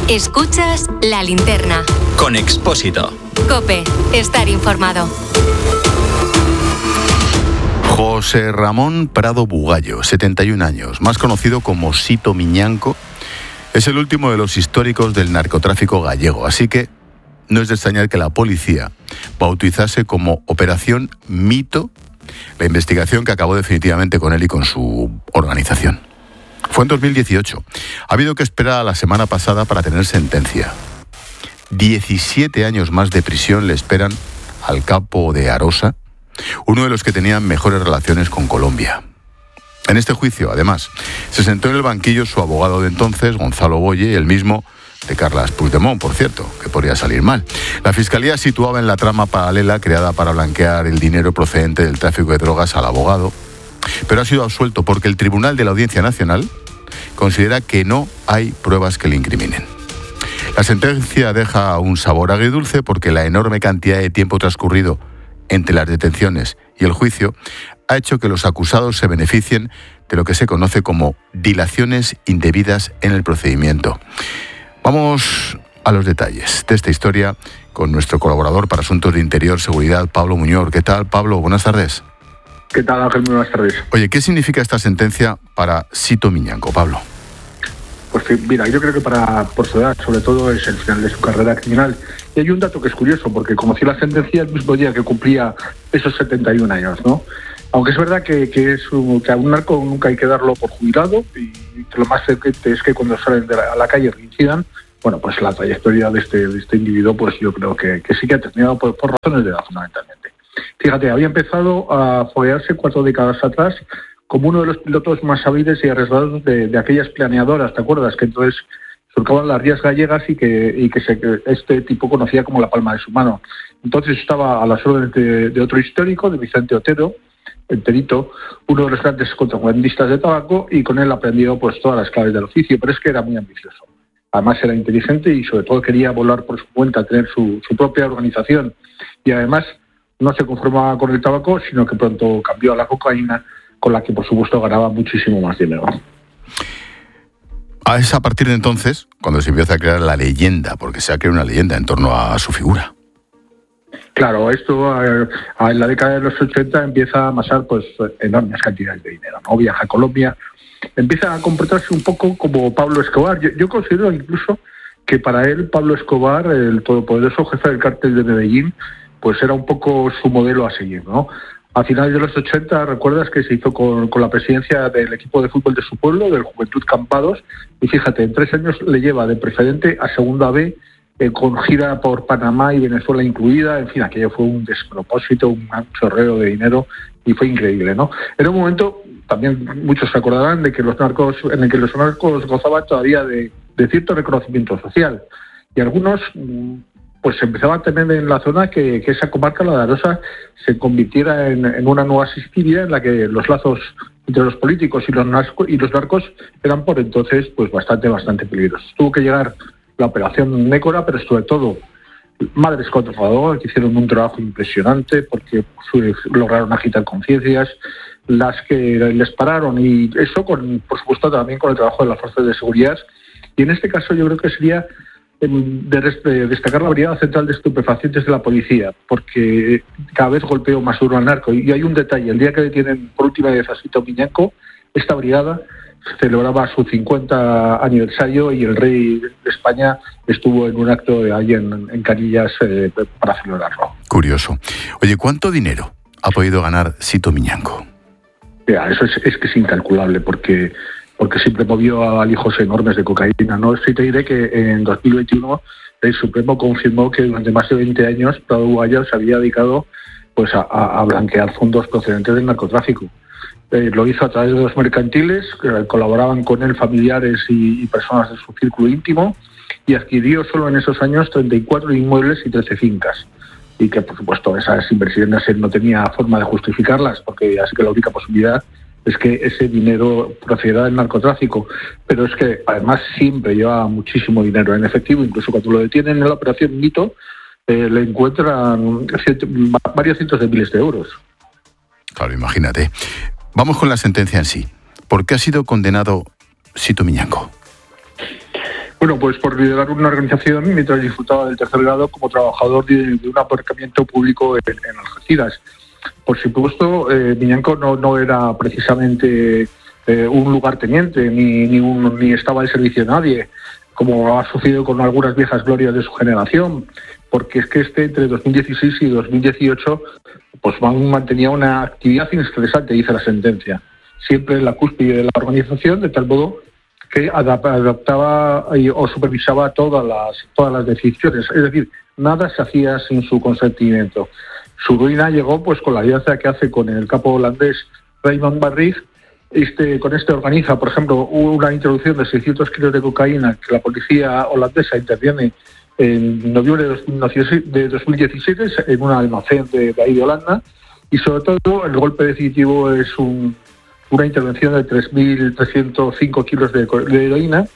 Escuchas La Linterna. Con Expósito. COPE. Estar informado. José Ramón Prado Bugallo, 71 años, más conocido como Sito Miñanco, es el último de los históricos del narcotráfico gallego, así que no es de extrañar que la policía bautizase como Operación Mito la investigación que acabó definitivamente con él y con su organización. Fue en 2018. Ha habido que esperar a la semana pasada para tener sentencia. 17 años más de prisión le esperan al capo de Arosa, uno de los que tenían mejores relaciones con Colombia. En este juicio, además, se sentó en el banquillo su abogado de entonces, Gonzalo Boye, el mismo de Carles Puigdemont, por cierto, que podría salir mal. La Fiscalía situaba en la trama paralela creada para blanquear el dinero procedente del tráfico de drogas al abogado, pero ha sido absuelto porque el Tribunal de la Audiencia Nacional considera que no hay pruebas que le incriminen. La sentencia deja un sabor agridulce porque la enorme cantidad de tiempo transcurrido entre las detenciones y el juicio ha hecho que los acusados se beneficien de lo que se conoce como dilaciones indebidas en el procedimiento. Vamos a los detalles de esta historia con nuestro colaborador para Asuntos de Interior, Seguridad, Pablo Muñoz. ¿Qué tal, Pablo? Buenas tardes. ¿Qué tal, Ángel? Muy buenas tardes. Oye, ¿qué significa esta sentencia para Sito Miñanco, Pablo? Pues mira, yo creo que por su edad, sobre todo, es el final de su carrera criminal. Y hay un dato que es curioso, porque conocí la sentencia el mismo día que cumplía esos 71 años, ¿no? Aunque es verdad que a un narco nunca hay que darlo por jubilado, y que lo más frecuente es que cuando salen a la calle reincidan. Bueno, pues la trayectoria de este individuo, pues yo creo que sí que ha terminado por razones de edad, fundamentalmente. Fíjate, había empezado a foguearse 4 décadas atrás como uno de los pilotos más hábiles y arriesgados de aquellas planeadoras, ¿te acuerdas? Que entonces surcaban las rías gallegas y que este tipo conocía como la palma de su mano. Entonces estaba a las órdenes de otro histórico, de Vicente Otero, el Perito, uno de los grandes contrabandistas de tabaco, y con él aprendió pues todas las claves del oficio, pero es que era muy ambicioso. Además era inteligente y sobre todo quería volar por su cuenta, tener su propia organización, y además no se conformaba con el tabaco, sino que pronto cambió a la cocaína, con la que por supuesto ganaba muchísimo más dinero. Es a partir de entonces cuando se empieza a crear la leyenda, porque se ha creado una leyenda en torno a su figura. Claro, esto en la década de los 80 empieza a amasar pues enormes cantidades de dinero, ¿no? Viaja a Colombia, empieza a comportarse un poco como Pablo Escobar. Yo considero incluso que para él Pablo Escobar, el todopoderoso jefe del cártel de Medellín, pues era un poco su modelo a seguir, ¿no? A finales de los 80, recuerdas que se hizo con la presidencia del equipo de fútbol de su pueblo, del Juventud Campados, y fíjate, en 3 años le lleva de preferente a Segunda B, con gira por Panamá y Venezuela incluida. En fin, aquello fue un despropósito, un chorreo de dinero, y fue increíble, ¿no? Era un momento, también muchos se acordarán, en el que los narcos gozaban todavía de cierto reconocimiento social, y algunos pues empezaba a tener en la zona que esa comarca, la de Arosa, se convirtiera en una nueva Sicilia en la que los lazos entre los políticos y los narcos eran por entonces pues bastante peligrosos. Tuvo que llegar la operación Nécora, pero sobre todo Madres contra Fadó, que hicieron un trabajo impresionante porque lograron agitar conciencias, las que les pararon, y eso por supuesto también con el trabajo de las fuerzas de seguridad. Y en este caso yo creo que sería de destacar la Brigada Central de Estupefacientes de la policía, porque cada vez golpeó más duro al narco. Y hay un detalle: el día que detienen por última vez a Sito Miñanco, esta brigada celebraba su 50 aniversario y el rey de España estuvo en un acto ahí en Canillas para celebrarlo. Curioso. Oye, ¿cuánto dinero ha podido ganar Sito Miñanco? Mira, eso es que es incalculable, porque siempre movió alijos enormes de cocaína, ¿no? Sí te diré que en 2021 el Supremo confirmó que durante más de 20 años Prado Bugallo se había dedicado pues a blanquear fondos procedentes del narcotráfico. Lo hizo a través de 2 mercantiles, que colaboraban con él familiares y personas de su círculo íntimo, y adquirió solo en esos años 34 inmuebles y 13 fincas. Y que, por supuesto, esas inversiones él no tenía forma de justificarlas, porque así que la única posibilidad es que ese dinero procediera del narcotráfico. Pero es que además siempre lleva muchísimo dinero en efectivo. Incluso cuando lo detienen en la operación Mito, le encuentran varios cientos de miles de euros. Claro, imagínate. Vamos con la sentencia en sí. ¿Por qué ha sido condenado Sito Miñanco? Bueno, pues por liderar una organización mientras disfrutaba del tercer grado como trabajador de un aparcamiento público en Algeciras. Por supuesto, Miñanco no era precisamente un lugarteniente, ni estaba al servicio de nadie, como ha sucedido con algunas viejas glorias de su generación, porque es que entre 2016 y 2018 pues mantenía una actividad incesante, dice la sentencia, siempre en la cúspide de la organización, de tal modo que adaptaba o supervisaba todas las decisiones, es decir, nada se hacía sin su consentimiento. Su ruina llegó pues con la alianza que hace con el capo holandés Raymond Barrig. Con este organiza, por ejemplo, una introducción de 600 kilos de cocaína que la policía holandesa interviene en noviembre de 2017 en un almacén de ahí de Holanda, y sobre todo el golpe decisivo es una intervención de 3.305 kilos de heroína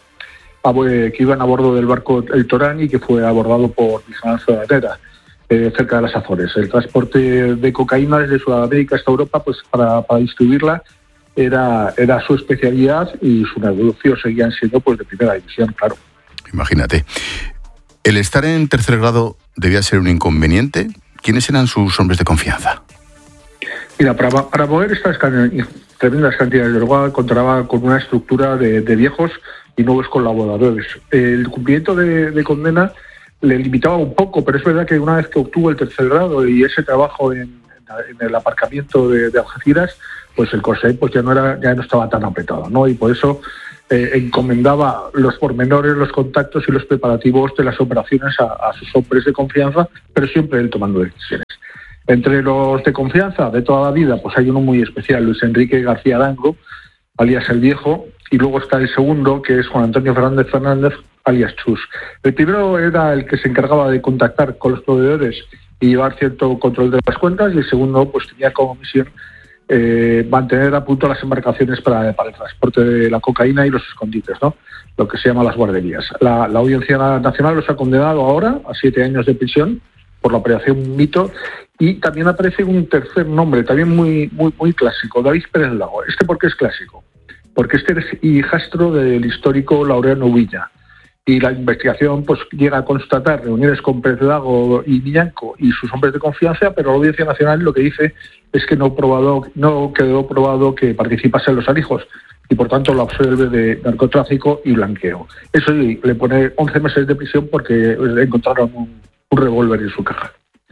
que iban a bordo del barco El Torán y que fue abordado por vigilancia aduanera cerca de las Azores. El transporte de cocaína desde Sudamérica hasta Europa, pues para distribuirla, era su especialidad, y sus negocios seguían siendo pues de primera división, claro. Imagínate. ¿El estar en tercer grado debía ser un inconveniente? ¿Quiénes eran sus hombres de confianza? Mira, para mover estas tremendas cantidades de droga contaba con una estructura de viejos y nuevos colaboradores. El cumplimiento de condena le limitaba un poco, pero es verdad que una vez que obtuvo el tercer grado y ese trabajo en el aparcamiento de Algeciras, pues el corsé pues ya no estaba tan apretado, ¿no? Y por eso encomendaba los pormenores, los contactos y los preparativos de las operaciones a sus hombres de confianza, pero siempre él tomando decisiones. Entre los de confianza de toda la vida, pues hay uno muy especial, Luis Enrique García Arango, alias El Viejo, y luego está el segundo, que es Juan Antonio Fernández, alias Chus. El primero era el que se encargaba de contactar con los proveedores y llevar cierto control de las cuentas, y el segundo pues tenía como misión mantener a punto las embarcaciones para el transporte de la cocaína y los escondites, ¿no? Lo que se llama las guarderías. La Audiencia Nacional los ha condenado ahora a 7 años de prisión por la operación Mito, y también aparece un tercer nombre, también muy clásico, David Pérez Lago. ¿Por qué es clásico? Porque es hijastro del histórico Laureano Villa. Y la investigación pues llega a constatar reuniones con Pérez Lago y Miñanco y sus hombres de confianza, pero la Audiencia Nacional lo que dice es que no quedó probado que participase en los alijos, y por tanto lo absuelve de narcotráfico y blanqueo. Eso sí, le pone 11 meses de prisión porque encontraron un revólver en su casa.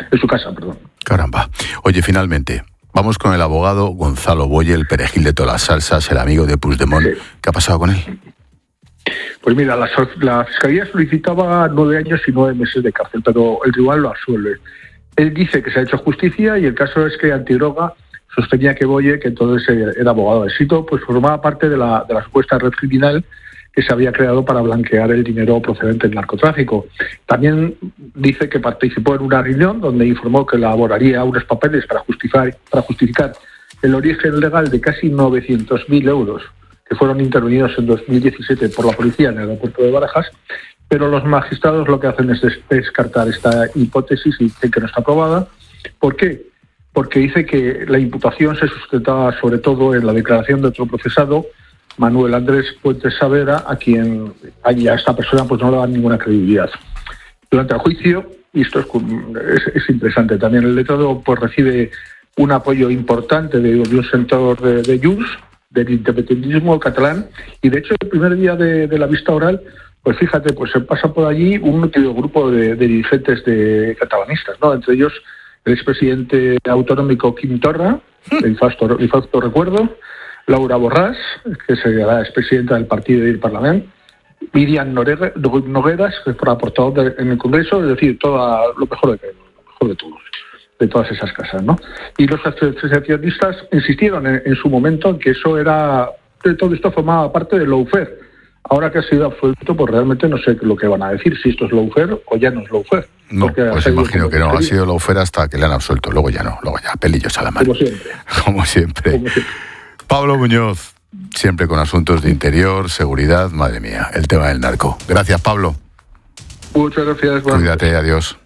Caramba. Oye, finalmente, vamos con el abogado Gonzalo Boye, el perejil de todas las salsas, el amigo de Puigdemont. Sí. ¿Qué ha pasado con él? Pues mira, la Fiscalía solicitaba 9 años y 9 meses de cárcel, pero el tribunal lo absuelve. Él dice que se ha hecho justicia, y el caso es que Antidroga sostenía que Boye, que entonces era abogado de Sito, pues formaba parte de la supuesta red criminal que se había creado para blanquear el dinero procedente del narcotráfico. También dice que participó en una reunión donde informó que elaboraría unos papeles para justificar el origen legal de casi 900.000 euros que fueron intervenidos en 2017 por la policía en el aeropuerto de Barajas, pero los magistrados lo que hacen es descartar esta hipótesis y dicen que no está aprobada. ¿Por qué? Porque dice que la imputación se sustentaba sobre todo en la declaración de otro procesado, Manuel Andrés Puentes Savera, a esta persona pues no le dan ninguna credibilidad. Durante el juicio, y esto es interesante también, el letrado pues recibe un apoyo importante de un sector de Junts, del independentismo catalán, y de hecho el primer día de la vista oral, pues fíjate, pues se pasa por allí un nutrido grupo de dirigentes catalanistas, ¿no? Entre ellos el expresidente autonómico Quim Torra, el fausto recuerdo, Laura Borràs, que será expresidenta del partido del Parlamento, Miriam Nogueras, que fue portavoz en el Congreso, es decir, lo mejor de todos, de todas esas casas, ¿no? Y los asociacionistas insistieron en su momento en que todo esto formaba parte del lawfare. Ahora que ha sido absuelto, pues realmente no sé lo que van a decir, si esto es lawfare o ya no es lawfare. No, pues imagino que no, ha sido lawfare hasta que le han absuelto, luego ya pelillos a la mano. Como siempre. Pablo Muñoz, siempre con asuntos de interior, seguridad, madre mía, el tema del narco. Gracias, Pablo. Muchas gracias. Cuídate, adiós.